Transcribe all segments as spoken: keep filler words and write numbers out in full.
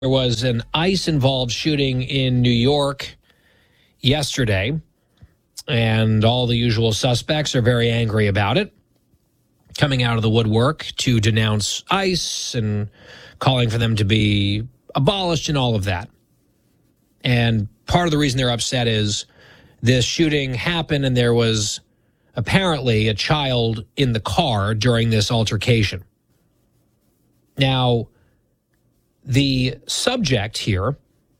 There was an ICE-involved shooting in New York yesterday, and all the usual suspects are very angry about it, coming out of the woodwork to denounce ICE and calling for them to be abolished and all of that. And part of the reason they're upset is this shooting happened and there was apparently a child in the car during this altercation. Now, the subject here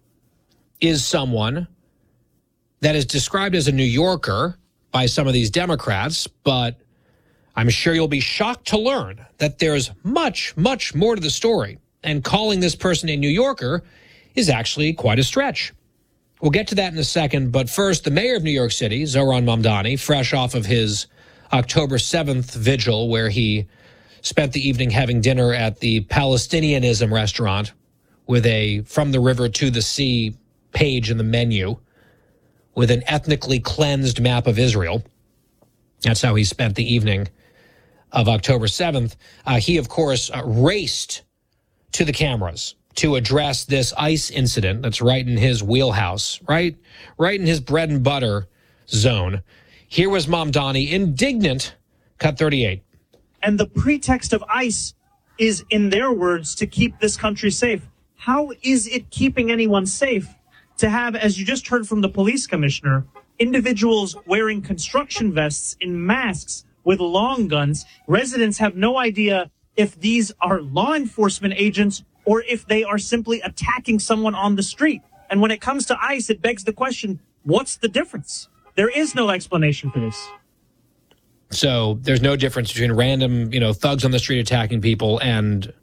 is someone that is described as a New Yorker by some of these Democrats, but I'm sure you'll be shocked to learn that there's much, much more to the story. And calling this person a New Yorker is actually quite a stretch. We'll get to that in a second, but first, the mayor of New York City, Zohran Mamdani, fresh off of his October seventh vigil where he spent the evening having dinner at the Palestinianism restaurant with a From the River to the Sea page in the menu with an ethnically cleansed map of Israel. That's how he spent the evening of October seventh. Uh, he, of course, uh, raced to the cameras to address this ICE incident that's right in his wheelhouse, right, right in his bread and butter zone. Here was Mamdani, indignant, cut thirty-eight. And the pretext of ICE is, in their words, to keep this country safe. How is it keeping anyone safe to have, as you just heard from the police commissioner, individuals wearing construction vests in masks with long guns? Residents have no idea if these are law enforcement agents or if they are simply attacking someone on the street. And when it comes to ICE, it begs the question, what's the difference? There is no explanation for this. So there's no difference between random, you know, thugs on the street attacking people and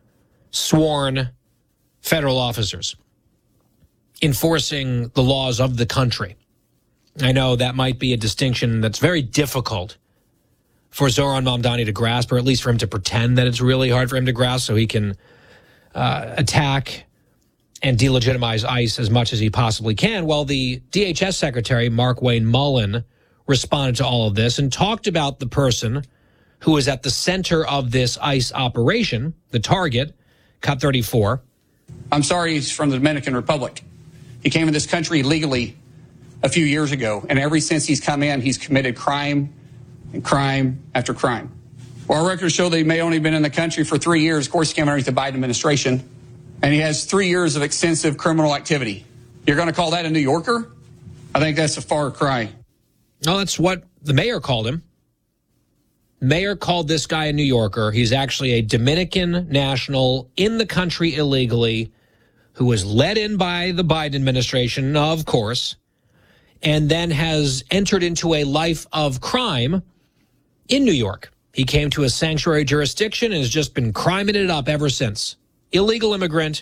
sworn federal officers enforcing the laws of the country. I know that might be a distinction that's very difficult for Zohran Mamdani to grasp, or at least for him to pretend that it's really hard for him to grasp so he can uh, attack and delegitimize ICE as much as he possibly can. Well, the D H S Secretary, Markwayne Mullin, responded to all of this and talked about the person who was at the center of this ICE operation, the target, cut thirty-four. I'm sorry, he's from the Dominican Republic. He came in this country legally a few years ago, and ever since he's come in, he's committed crime and crime after crime. Well, our records show that he may only been in the country for three years. Of course, he came underneath the Biden administration, and he has three years of extensive criminal activity. You're going to call that a New Yorker? I think that's a far cry. No, that's what the mayor called him. Mayor called this guy a New Yorker. He's actually a Dominican national in the country illegally who was let in by the Biden administration, of course, and then has entered into a life of crime in New York. He came to a sanctuary jurisdiction and has just been criming it up ever since. Illegal immigrant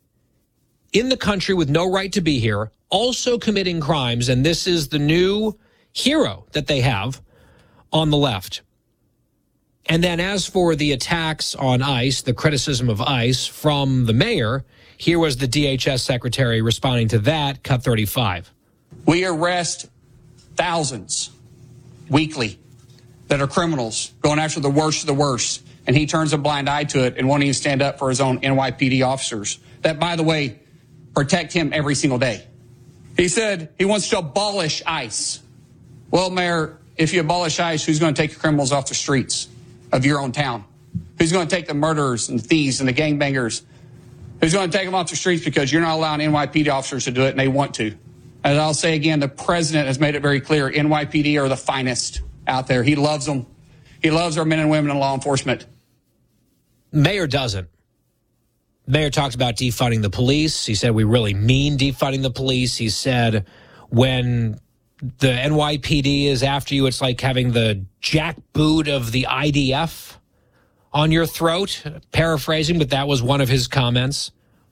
in the country with no right to be here, also committing crimes, and this is the new hero that they have on the left. And then as for the attacks on ICE, the criticism of ICE from the mayor, here was the D H S secretary responding to that, cut thirty-five. We arrest thousands weekly that are criminals, going after the worst of the worst, and he turns a blind eye to it and won't even stand up for his own N Y P D officers that, by the way, protect him every single day. He said he wants to abolish ICE. Well, Mayor, if you abolish ICE, who's going to take the criminals off the streets of your own town? Who's going to take the murderers and the thieves and the gangbangers? Who's going to take them off the streets because you're not allowing N Y P D officers to do it and they want to? And I'll say again, the president has made it very clear, N Y P D are the finest out there. He loves them. He loves our men and women in law enforcement. Mayor doesn't. Mayor talked about defunding the police. He said we really mean defunding the police. He said when the N Y P D is after you, it's like having the jackboot of the I D F on your throat. Paraphrasing, but that was one of his comments.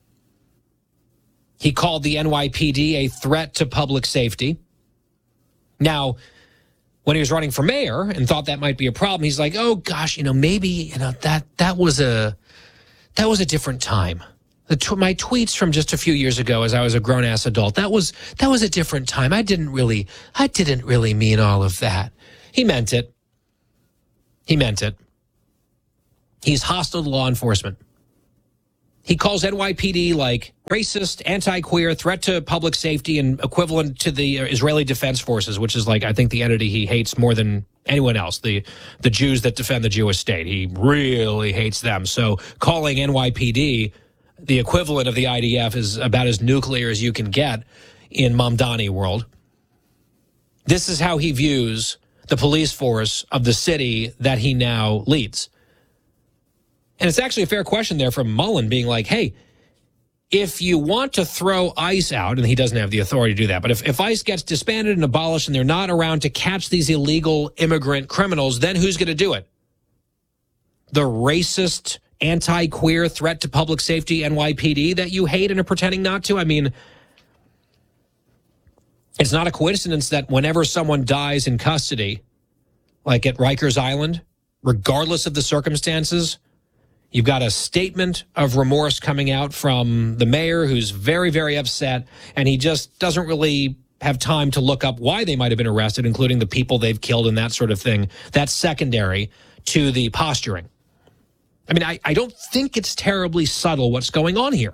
He called the N Y P D a threat to public safety. Now, when he was running for mayor and thought that might be a problem, he's like, oh gosh, you know, maybe, you know, that that was a that was a different time. The tw- my tweets from just a few years ago as I was a grown-ass adult, that was that was a different time. I didn't really I didn't really mean all of that. He meant it. He meant it. He's hostile to law enforcement. He calls N Y P D like racist, anti-queer, threat to public safety, and equivalent to the Israeli Defense Forces, which is like, I think, the entity he hates more than anyone else, the, the Jews that defend the Jewish state. He really hates them. So calling N Y P D the equivalent of the I D F is about as nuclear as you can get in Mamdani world. This is how he views the police force of the city that he now leads. And it's actually a fair question there from Mullen being like, hey, if you want to throw ICE out, and he doesn't have the authority to do that, but if, if ICE gets disbanded and abolished and they're not around to catch these illegal immigrant criminals, then who's going to do it? The racist, anti-queer, threat to public safety N Y P D that you hate and are pretending not to? I mean, it's not a coincidence that whenever someone dies in custody, like at Rikers Island, regardless of the circumstances, you've got a statement of remorse coming out from the mayor who's very, very upset, and he just doesn't really have time to look up why they might have been arrested, including the people they've killed and that sort of thing. That's secondary to the posturing. I mean, I, I don't think it's terribly subtle what's going on here.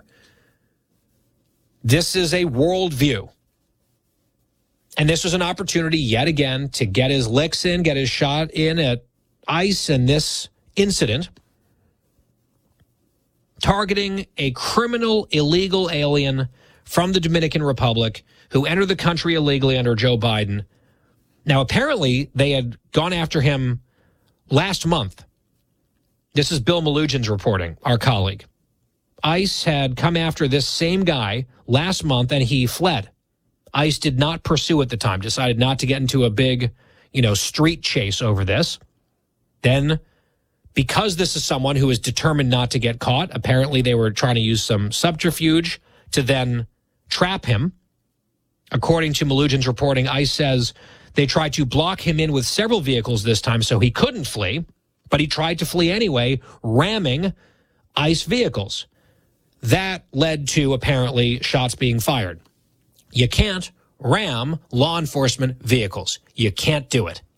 This is a worldview. And this was an opportunity yet again to get his licks in, get his shot in at ICE and this incident, targeting a criminal illegal alien from the Dominican Republic who entered the country illegally under Joe Biden. Now, apparently, they had gone after him last month. This is Bill Malugin's reporting, our colleague. ICE had come after this same guy last month, and he fled. ICE did not pursue at the time, decided not to get into a big, you know, street chase over this. Then, because this is someone who is determined not to get caught, apparently they were trying to use some subterfuge to then trap him. According to Malugin's reporting, ICE says they tried to block him in with several vehicles this time so he couldn't flee, but he tried to flee anyway, ramming ICE vehicles. That led to, apparently, shots being fired. You can't ram law enforcement vehicles. You can't do it.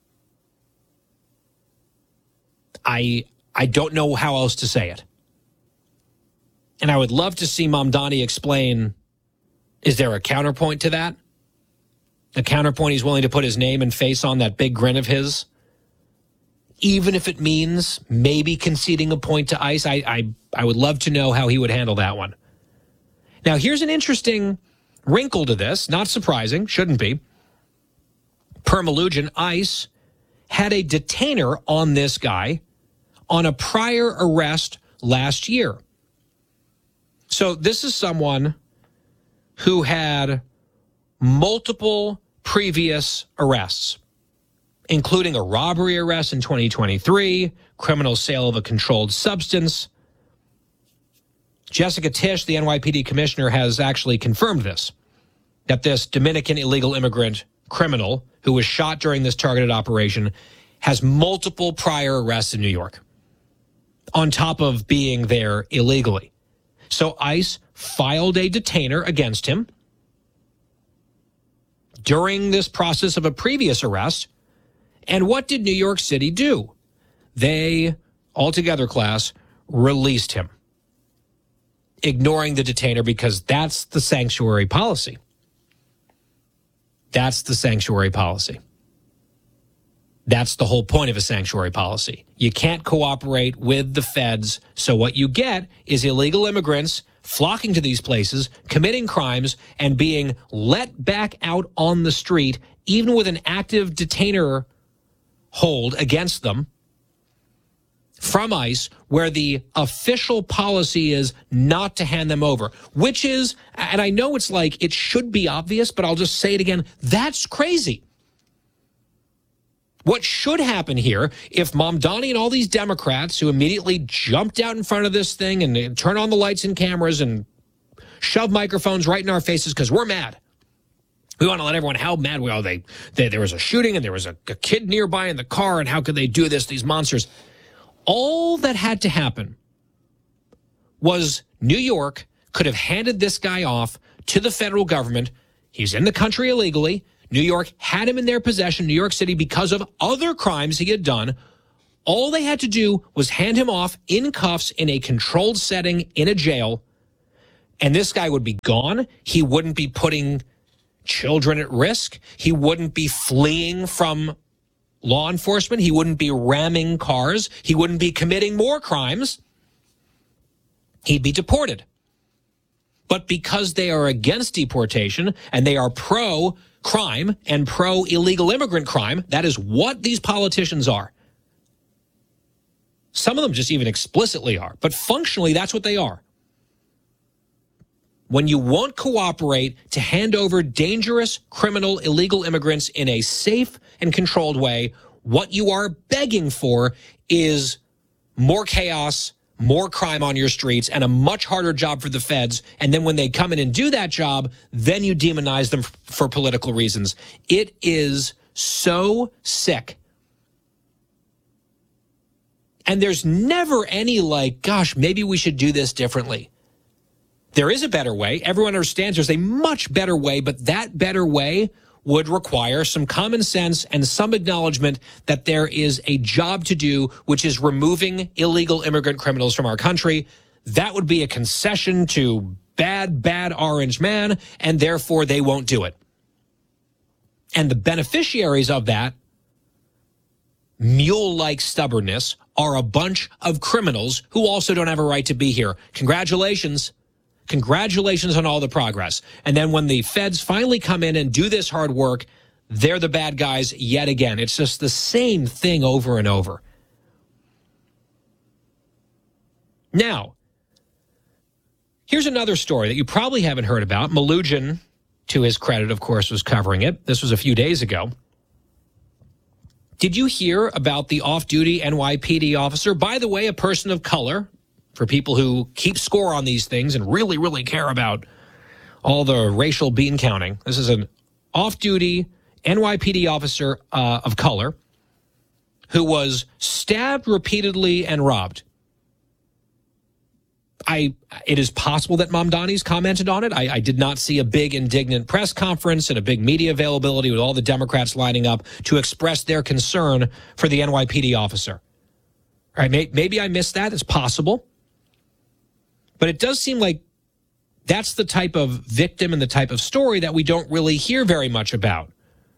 I I don't know how else to say it. And I would love to see Mamdani explain, is there a counterpoint to that? A counterpoint he's willing to put his name and face on, that big grin of his? Even if it means maybe conceding a point to ICE, I, I, I would love to know how he would handle that one. Now, here's an interesting wrinkle to this, not surprising, shouldn't be. Per Malugin, ICE had a detainer on this guy on a prior arrest last year. So this is someone who had multiple previous arrests, including a robbery arrest in twenty twenty-three, criminal sale of a controlled substance. Jessica Tisch, the N Y P D commissioner, has actually confirmed this, that this Dominican illegal immigrant criminal who was shot during this targeted operation has multiple prior arrests in New York, on top of being there illegally. So ICE filed a detainer against him during this process of a previous arrest. And what did New York City do? They, altogether class, released him, ignoring the detainer, because that's the sanctuary policy. That's the sanctuary policy. That's the whole point of a sanctuary policy. You can't cooperate with the feds, so what you get is illegal immigrants flocking to these places, committing crimes, and being let back out on the street, even with an active detainer hold against them from ICE, where the official policy is not to hand them over, which is, and I know it's like, it should be obvious, but I'll just say it again, that's crazy. What should happen here, if Mamdani and all these Democrats who immediately jumped out in front of this thing and turn on the lights and cameras and shove microphones right in our faces because we're mad. We want to let everyone how mad we are. They, they, there was a shooting and there was a, a kid nearby in the car, and how could they do this, these monsters? All that had to happen was New York could have handed this guy off to the federal government. He's in the country illegally. New York had him in their possession, New York City, because of other crimes he had done. All they had to do was hand him off in cuffs in a controlled setting in a jail, and this guy would be gone. He wouldn't be putting children at risk. He wouldn't be fleeing from law enforcement. He wouldn't be ramming cars. He wouldn't be committing more crimes. He'd be deported. But because they are against deportation and they are pro-crime and pro-illegal immigrant crime, that is what these politicians are. Some of them just even explicitly are, but functionally that's what they are. When you won't cooperate to hand over dangerous, criminal, illegal immigrants in a safe and controlled way, what you are begging for is more chaos, more crime on your streets, and a much harder job for the feds. And then when they come in and do that job, then you demonize them for political reasons. It is so sick. And there's never any like, gosh, maybe we should do this differently. There is a better way. Everyone understands there's a much better way, but that better way would require some common sense and some acknowledgement that there is a job to do, which is removing illegal immigrant criminals from our country. That would be a concession to bad, bad orange man, and therefore they won't do it. And the beneficiaries of that mule-like stubbornness are a bunch of criminals who also don't have a right to be here. Congratulations. Congratulations on all the progress. And then when the feds finally come in and do this hard work, they're the bad guys yet again. It's just the same thing over and over. Now, here's another story that you probably haven't heard about. Mnuchin, to his credit, of course, was covering it. This was a few days ago. Did you hear about the off-duty N Y P D officer? By the way, a person of color. For people who keep score on these things and really, really care about all the racial bean counting. This is an off-duty N Y P D officer uh, of color who was stabbed repeatedly and robbed. I. It is possible that Mamdani's commented on it. I, I did not see a big indignant press conference and a big media availability with all the Democrats lining up to express their concern for the N Y P D officer. All right, may, maybe I missed that. It's possible. But it does seem like that's the type of victim and the type of story that we don't really hear very much about.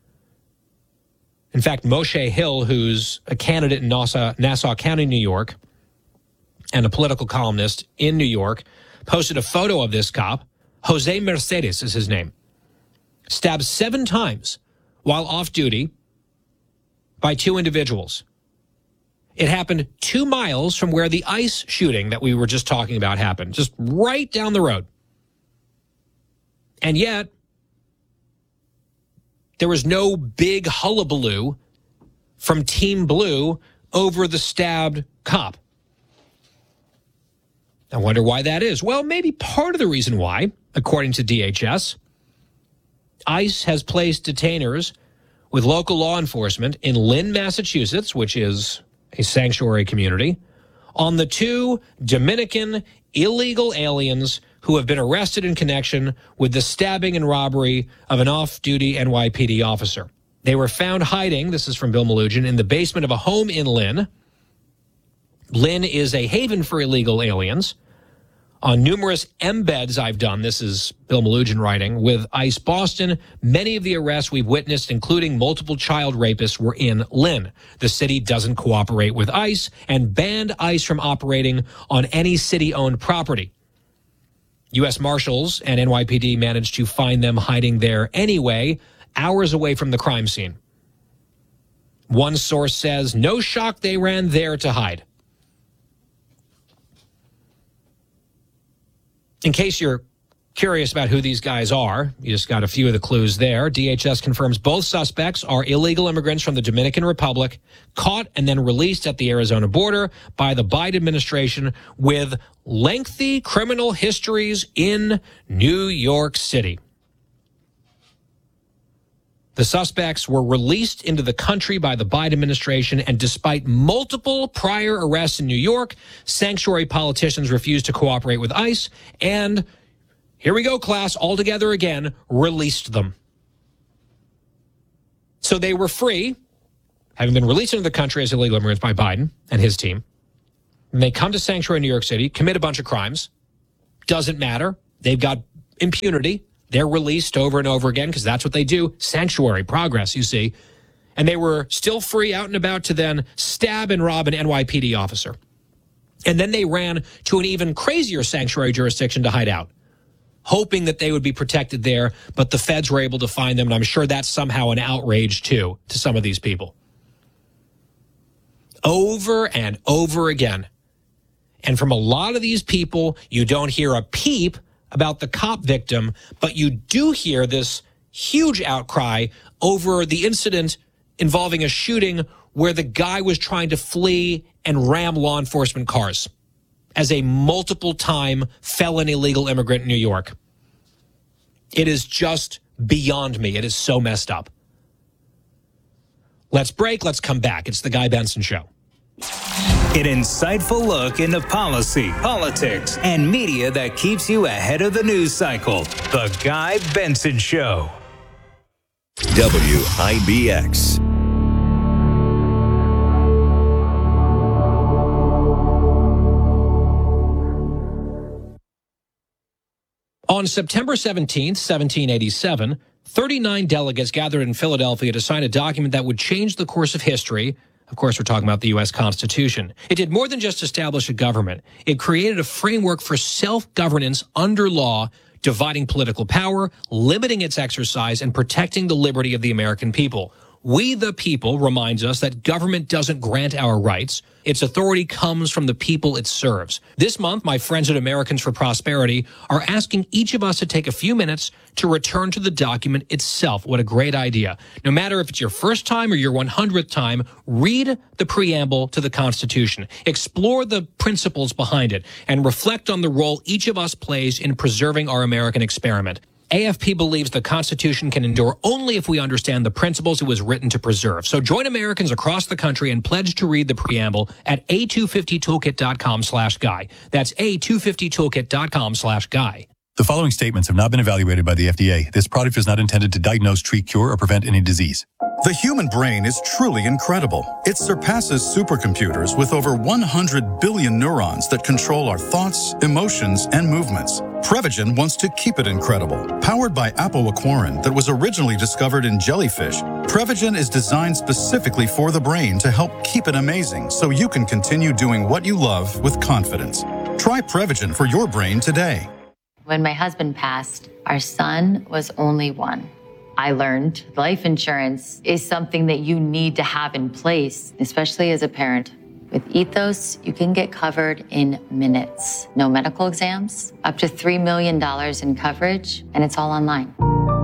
In fact, Moshe Hill, who's a candidate in Nassau, Nassau County, New York, and a political columnist in New York, posted a photo of this cop. Jose Mercedes is his name. Stabbed seven times while off duty by two individuals. It happened two miles from where the ICE shooting that we were just talking about happened, just right down the road. And yet, there was no big hullabaloo from Team Blue over the stabbed cop. I wonder why that is. Well, maybe part of the reason why, according to D H S, ICE has placed detainers with local law enforcement in Lynn, Massachusetts, which is a sanctuary community, on the two Dominican illegal aliens who have been arrested in connection with the stabbing and robbery of an off-duty N Y P D officer. They were found hiding, this is from Bill Mnuchin, in the basement of a home in Lynn. Lynn is a haven for illegal aliens. On numerous embeds I've done, this is Bill Mnuchin writing, with ICE Boston, many of the arrests we've witnessed, including multiple child rapists, were in Lynn. The city doesn't cooperate with ICE and banned ICE from operating on any city-owned property. U S Marshals and N Y P D managed to find them hiding there anyway, hours away from the crime scene. One source says, no shock they ran there to hide. In case you're curious about who these guys are, you just got a few of the clues there. D H S confirms both suspects are illegal immigrants from the Dominican Republic, caught and then released at the Arizona border by the Biden administration with lengthy criminal histories in New York City. The suspects were released into the country by the Biden administration, and despite multiple prior arrests in New York, sanctuary politicians refused to cooperate with ICE, and here we go, class, all together again, released them. So they were free, having been released into the country as illegal immigrants by Biden and his team. And they come to sanctuary in New York City, commit a bunch of crimes. Doesn't matter. They've got impunity. They're released over and over again because that's what they do. Sanctuary, progress, you see. And they were still free out and about to then stab and rob an N Y P D officer. And then they ran to an even crazier sanctuary jurisdiction to hide out, hoping that they would be protected there, but the feds were able to find them, and I'm sure that's somehow an outrage, too, to some of these people. Over and over again. And from a lot of these people, you don't hear a peep about the cop victim, but you do hear this huge outcry over the incident involving a shooting where the guy was trying to flee and ram law enforcement cars as a multiple-time felon illegal immigrant in New York. It is just beyond me. It is so messed up. Let's break. Let's come back. It's the Guy Benson Show. An insightful look into policy, politics, and media that keeps you ahead of the news cycle. The Guy Benson Show. W I B X. On September seventeenth, seventeen eighty-seven, thirty-nine delegates gathered in Philadelphia to sign a document that would change the course of history. Of course, we're talking about the U S Constitution. It did more than just establish a government. It created a framework for self-governance under law, dividing political power, limiting its exercise, and protecting the liberty of the American people. We the people reminds us that government doesn't grant our rights. Its authority comes from the people it serves. This month, my friends at Americans for Prosperity are asking each of us to take a few minutes to return to the document itself. What a great idea. No matter if it's your first time or your one hundredth time, read the preamble to the Constitution. Explore the principles behind it and reflect on the role each of us plays in preserving our American experiment. A F P believes the Constitution can endure only if we understand the principles it was written to preserve. So join Americans across the country and pledge to read the preamble at a two fifty toolkit dot com slash guy. That's a two fifty toolkit dot com slash guy. The following statements have not been evaluated by the F D A. This product is not intended to diagnose, treat, cure, or prevent any disease. The human brain is truly incredible. It surpasses supercomputers with over one hundred billion neurons that control our thoughts, emotions, and movements. Prevagen wants to keep it incredible. Powered by apoaquarin that was originally discovered in jellyfish, Prevagen is designed specifically for the brain to help keep it amazing so you can continue doing what you love with confidence. Try Prevagen for your brain today. When my husband passed, our son was only one. I learned life insurance is something that you need to have in place, especially as a parent. With Ethos, you can get covered in minutes. No medical exams, up to three million dollars in coverage, and it's all online.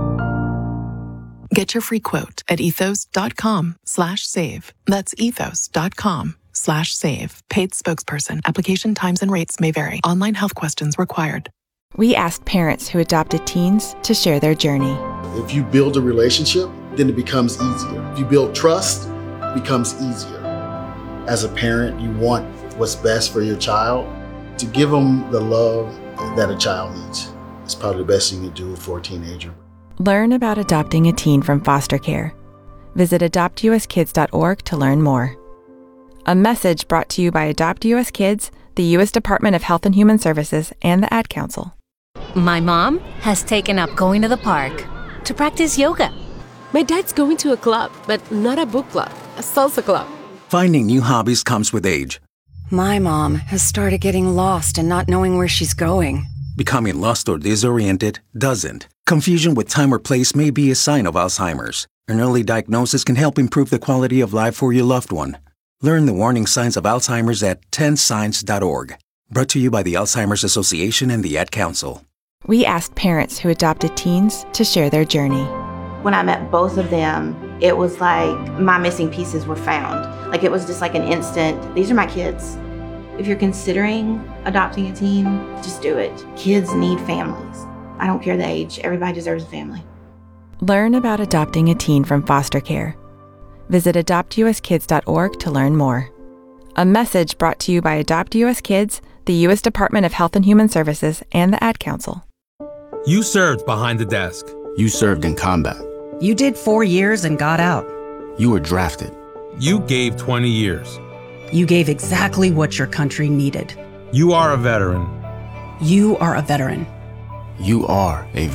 Get your free quote at ethos.com slash save. That's ethos.com slash save. Paid spokesperson. Application times and rates may vary. Online health questions required. We asked parents who adopted teens to share their journey. If you build a relationship, then it becomes easier. If you build trust, it becomes easier. As a parent, you want what's best for your child. To give them the love that a child needs is probably the best thing you can do for a teenager. Learn about adopting a teen from foster care. Visit adopt u s kids dot org to learn more. A message brought to you by Adopt U S Kids, the U S Department of Health and Human Services, and the Ad Council. My mom has taken up going to the park to practice yoga. My dad's going to a club, but not a book club, a salsa club. Finding new hobbies comes with age. My mom has started getting lost and not knowing where she's going. Becoming lost or disoriented doesn't. Confusion with time or place may be a sign of Alzheimer's. An early diagnosis can help improve the quality of life for your loved one. Learn the warning signs of Alzheimer's at ten signs dot org. Brought to you by the Alzheimer's Association and the Ad Council. We asked parents who adopted teens to share their journey. When I met both of them, it was like my missing pieces were found. Like it was just like an instant, these are my kids. If you're considering adopting a teen, just do it. Kids need families. I don't care the age, everybody deserves a family. Learn about adopting a teen from foster care. Visit adopt u s kids dot org to learn more. A message brought to you by Adopt U S Kids, the U S Department of Health and Human Services, and the Ad Council. You served behind the desk. You served in combat. You did four years and got out. You were drafted. You gave twenty years. You gave exactly what your country needed. You are a veteran. You are a veteran. You are a